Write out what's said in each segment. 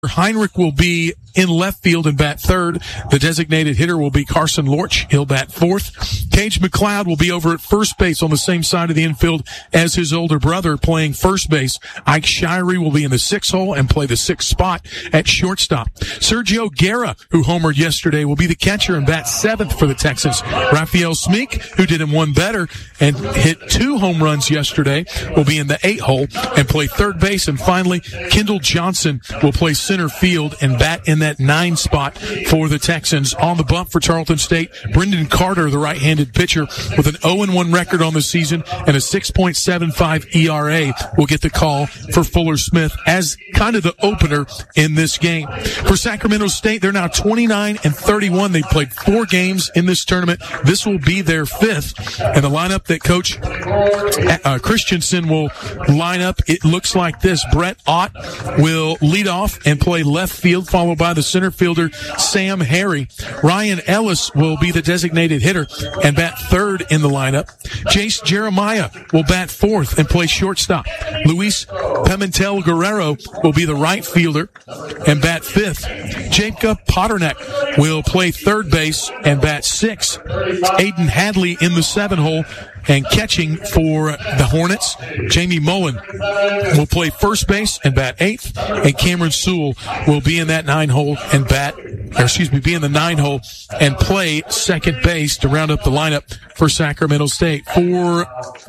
Heinrich will be in left field and bat third. The designated hitter will be Carson Lorch. He'll bat fourth. Cage McLeod will be over at first base on the same side of the infield as his older brother playing first base. Ike Shirey will be in the sixth hole and play the sixth spot at shortstop. Sergio Guerra, who homered yesterday, will be the catcher and bat seventh for the Texans. Raphael Smeek, who did him one better and hit 2 home runs yesterday, will be in the 8th hole and play third base. And finally, Kendall Johnson will play center field and bat in that 9 spot for the Texans. On the bump for Tarleton State, Brendan Carter, the right-handed pitcher with an 0-1 record on the season and a 6.75 ERA, will get the call for Fuller Smith as kind of the opener in this game. For Sacramento State, they're now 29-31. They've played 4 games in this tournament. This will be their 5th. And the lineup that Coach Christensen will line up, it looks like this. Brett Ott will lead off and play left field, followed by the center fielder Sam Harry. Ryan Ellis will be the designated hitter and bat third in the lineup. Jace Jeremiah will bat fourth and play shortstop. Luis Pimentel Guerrero will be the right fielder and bat fifth. Jacob Potterneck will play third base and bat sixth. Aiden Hadley in the 7 hole. And catching for the Hornets, Jamie Mullen will play first base and bat 8th. And Cameron Sewell will be in that 9 hole and be in the 9 hole and play second base to round up the lineup for Sacramento State. For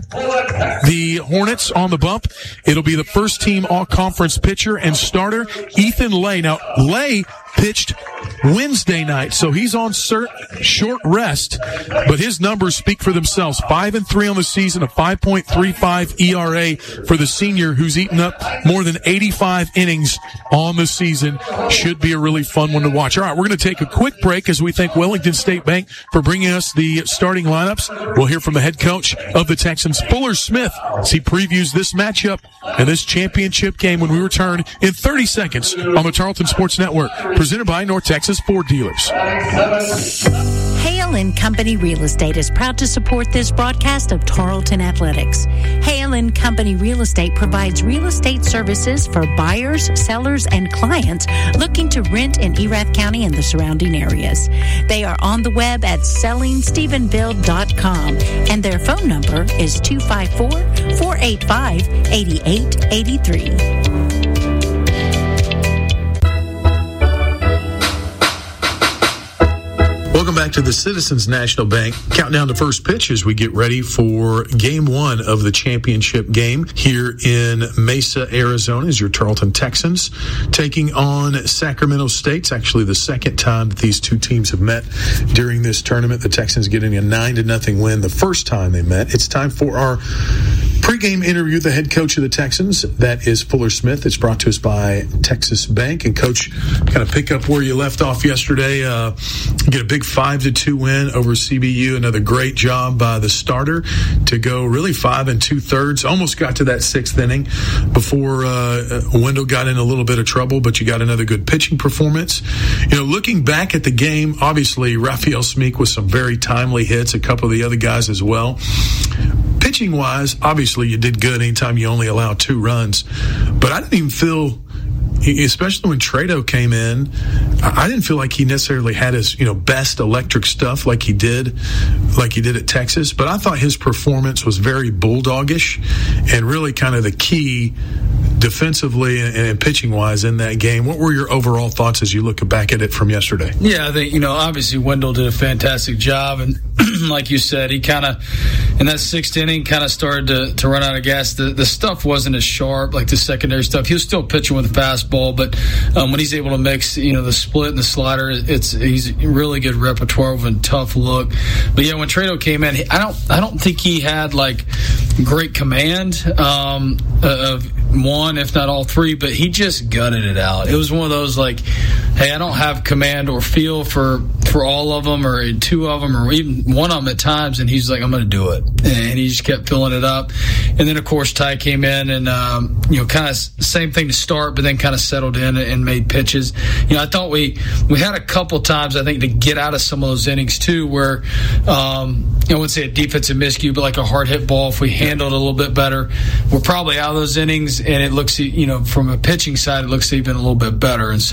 the Hornets on the bump, it'll be the first team all-conference pitcher and starter, Ethan Lay. Now, Lay pitched Wednesday night, so he's on short rest, but his numbers speak for themselves. 5-3 on the season, a 5.35 ERA for the senior who's eaten up more than 85 innings on the season. Should be a really fun one to watch. All right, we're going to take a quick break as we thank Wellington State Bank for bringing us the starting lineups. We'll hear from the head coach of the Texans, Fuller Smith, as he previews this matchup and this championship game when we return in 30 seconds on the Tarleton Sports Network, presented by North Texas Ford Dealers. Hale & Company Real Estate is proud to support this broadcast of Tarleton Athletics. Hale & Company Real Estate provides real estate services for buyers, sellers, and clients looking to rent in Erath County and the surrounding areas. They are on the web at sellingstephenville.com, and their phone number is 254-485-8883. Welcome back to the Citizens National Bank countdown to first pitch as we get ready for game 1 of the championship game here in Mesa, Arizona, as your Tarleton Texans taking on Sacramento State. It's actually the second time that these two teams have met during this tournament. The Texans getting a 9-0 win the first time they met. It's time for our pregame interview. The head coach of the Texans, that is Fuller Smith. It's brought to us by Texas Bank. And Coach, kind of pick up where you left off yesterday. Get a big 5-2 win over CBU. Another great job by the starter to go really 5 2/3. Almost got to that 6th inning before Wendell got in a little bit of trouble, but you got another good pitching performance. You know, looking back at the game, obviously Raphael Smeek with some very timely hits, a couple of the other guys as well. Pitching-wise, obviously you did good anytime you only allow 2 runs. But I didn't even feel, especially when Trado came in, I didn't feel like he necessarily had his, best electric stuff like he did at Texas. But I thought his performance was very bulldoggish and really kind of the key defensively and pitching-wise in that game. What were your overall thoughts as you look back at it from yesterday? Yeah, I think, obviously Wendell did a fantastic job. And like you said, he kind of, in that 6th inning, kind of started to run out of gas. The stuff wasn't as sharp, like the secondary stuff. He was still pitching with a fastball, but when he's able to mix, the split and the slider, he's really good repertoire and tough look. But yeah, when Trado came in, I don't think he had like great command of one, if not all 3, but he just gutted it out. It was one of those, like, hey, I don't have command or feel for all of them or two of them or even one of them at times. And he's like, I'm going to do it. And he just kept filling it up. And then, of course, Ty came in and, kind of same thing to start, but then kind of settled in and made pitches. I thought we had a couple times, I think, to get out of some of those innings, too, where I wouldn't say a defensive miscue, but like a hard hit ball, if we handled it a little bit better, we're probably out of those innings. And it looks, from a pitching side, it looks even a little bit better. And